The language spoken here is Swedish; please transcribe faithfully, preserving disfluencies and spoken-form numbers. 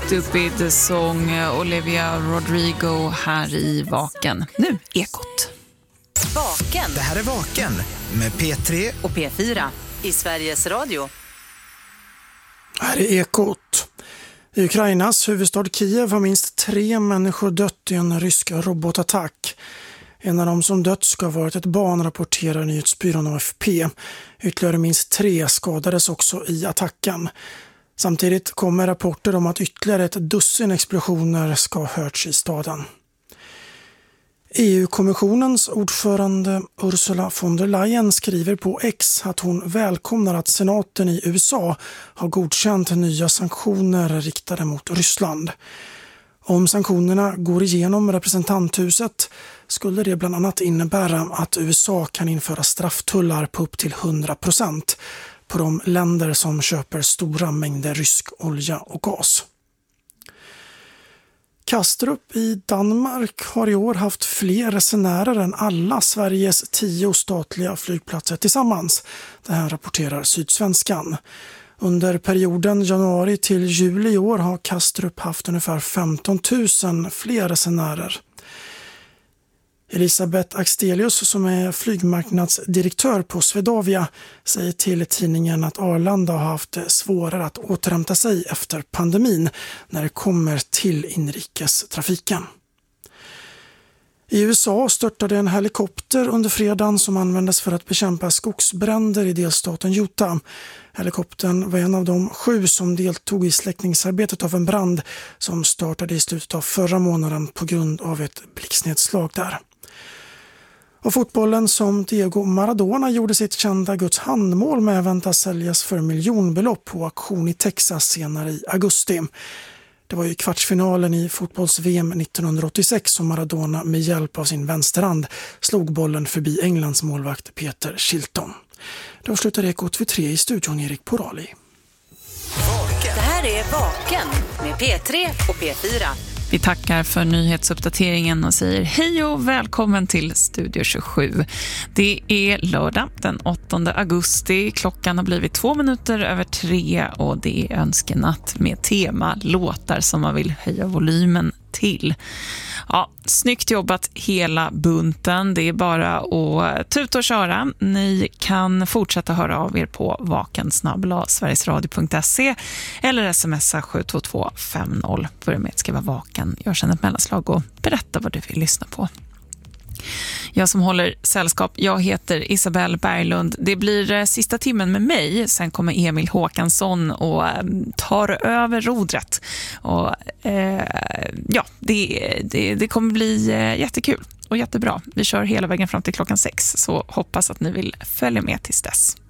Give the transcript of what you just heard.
Stupid sång Olivia Rodrigo här i Vaken. Nu Ekot. Vaken. Det här är Vaken med P tre och P fyra i Sveriges Radio. Här är Ekot. I Ukrainas huvudstad Kiev har minst tre människor dött i en rysk robotattack. En av dem som dött ska ha varit ett barn, rapporterar nyhetsbyrån A F P. Ytterligare minst tre skadades också i attacken. Samtidigt kommer rapporter om att ytterligare ett dussin explosioner ska ha hörts i staden. E U-kommissionens ordförande Ursula von der Leyen skriver på X att hon välkomnar att senaten i U S A har godkänt nya sanktioner riktade mot Ryssland. Om sanktionerna går igenom representanthuset skulle det bland annat innebära att U S A kan införa strafftullar på upp till hundra procent på de länder som köper stora mängder rysk olja och gas. Kastrup i Danmark har i år haft fler resenärer än alla Sveriges tio statliga flygplatser tillsammans. Det här rapporterar Sydsvenskan. Under perioden januari till juli i år har Kastrup haft ungefär femton tusen fler resenärer. Elisabeth Axelius, som är flygmarknadsdirektör på Swedavia, säger till tidningen att Arlanda har haft svårare att återhämta sig efter pandemin när det kommer till inrikestrafiken. I U S A störtade en helikopter under fredagen som användes för att bekämpa skogsbränder i delstaten Utah. Helikoptern var en av de sju som deltog i släckningsarbetet av en brand som startade i slutet av förra månaden på grund av ett blixtnedslag där. Och fotbollen som Diego Maradona gjorde sitt kända Guds handmål med väntas säljas för miljonbelopp på auktion i Texas senare i augusti. Det var ju kvartsfinalen i fotbolls-V M nittonhundraåttiosex som Maradona med hjälp av sin vänsterhand slog bollen förbi Englands målvakt Peter Shilton. Då slutar Ekot vid tre i studion, Erik Porali. Det här är Vaken med P tre och P fyra. Vi tackar för nyhetsuppdateringen och säger hej och välkommen till Studio tjugosju. Det är lördag den åttonde augusti. Klockan har blivit två minuter över tre och det är önskenatt med tema låtar som man vill höja volymen till. Ja, snyggt jobbat hela bunten. Det är bara att tuta och köra. Ni kan fortsätta höra av er på vaken snabel-a sverigesradio punkt se eller smsa sju två två fem noll. Börja med att skriva vaken. Gör sedan ett mellanslag och berätta vad du vill lyssna på. Jag som håller sällskap, jag heter Isabelle Berglund. Det blir sista timmen med mig. Sen kommer Emil Håkansson och tar över rodret. Och eh, ja, det, det, det kommer bli jättekul och jättebra. Vi kör hela vägen fram till klockan sex. Så hoppas att ni vill följa med tills dess.